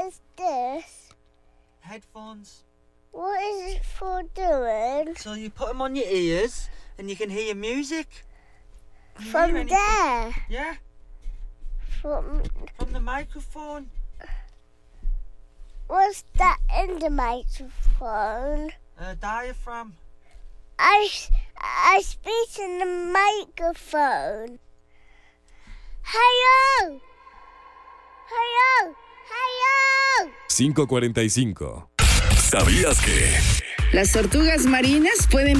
is this? Headphones. What is it for doing? So you put them on your ears and you can hear music. Can you From hear anything? there. Yeah, From from the microphone. what's that in the microphone? Diaphragm. I speak in the microphone. Hello! Hello! Hello! 5:45. ¿Sabías que? Las tortugas marinas pueden